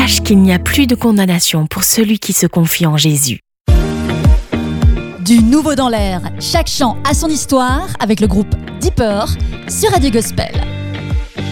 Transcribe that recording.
sache qu'il n'y a plus de condamnation pour celui qui se confie en Jésus. Du nouveau dans l'air, chaque chant a son histoire avec le groupe Deeper sur Radio Gospel.